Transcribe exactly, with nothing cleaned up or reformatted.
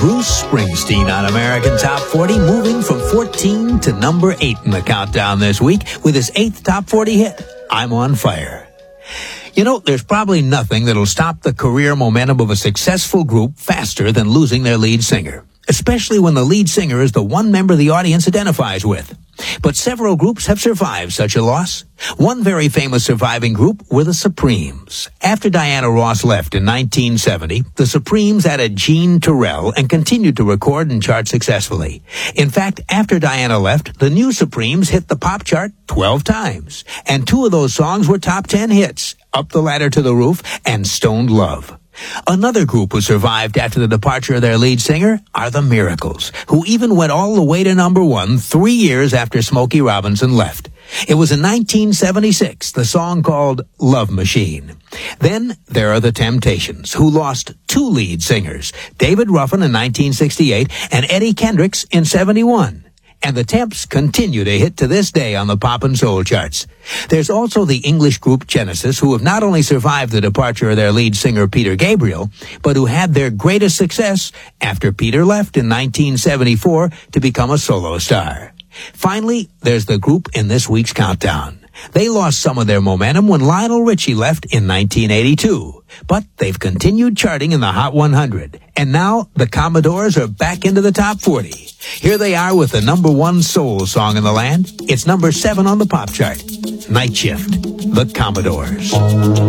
Bruce Springsteen on American Top forty, moving from fourteen to number eight in the countdown this week with his eighth Top forty hit, I'm on Fire. You know, there's probably nothing that'll stop the career momentum of a successful group faster than losing their lead singer, especially when the lead singer is the one member the audience identifies with. But several groups have survived such a loss. One very famous surviving group were the Supremes. After Diana Ross left in nineteen seventy, the Supremes added Jean Terrell and continued to record and chart successfully. In fact, after Diana left, the new Supremes hit the pop chart twelve times, and two of those songs were top ten hits, Up the Ladder to the Roof and Stoned Love. Another group who survived after the departure of their lead singer are the Miracles, who even went all the way to number one three years after Smokey Robinson left. It was in nineteen seventy-six, the song called Love Machine. Then there are the Temptations, who lost two lead singers, David Ruffin in nineteen sixty-eight and Eddie Kendricks in seventy-one. And the Temps continue to hit to this day on the pop and soul charts. There's also the English group Genesis, who have not only survived the departure of their lead singer Peter Gabriel, but who had their greatest success after Peter left in nineteen seventy-four to become a solo star. Finally, there's the group in this week's countdown. They lost some of their momentum when Lionel Richie left in nineteen eighty-two, but they've continued charting in the Hot one hundred. And now the Commodores are back into the top forty. Here they are with the number one soul song in the land. It's number seven on the pop chart. Night Shift, the Commodores.